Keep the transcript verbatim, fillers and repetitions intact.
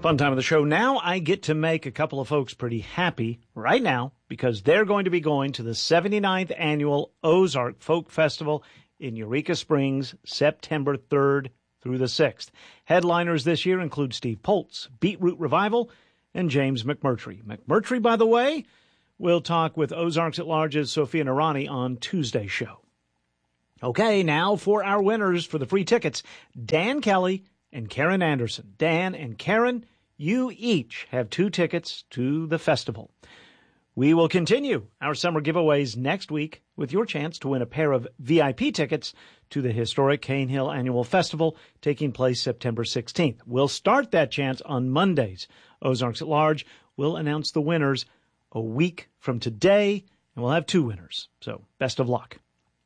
Fun time of the show. Now I get to make a couple of folks pretty happy right now because they're going to be going to the seventy-ninth Annual Ozark Folk Festival in Eureka Springs, September third through the sixth. Headliners this year include Steve Poltz, Beetroot Revival, and James McMurtry. McMurtry, by the way, will talk with Ozarks at Large's Sophia Narani on Tuesday's show. Okay, now for our winners for the free tickets, Dan Kelly and Karen Anderson. Dan and Karen, you each have two tickets to the festival. We will continue our summer giveaways next week with your chance to win a pair of V I P tickets to the historic Cane Hill Annual Festival taking place September sixteenth. We'll start that chance on Mondays. Ozarks at Large will announce the winners a week from today, and we'll have two winners. So best of luck.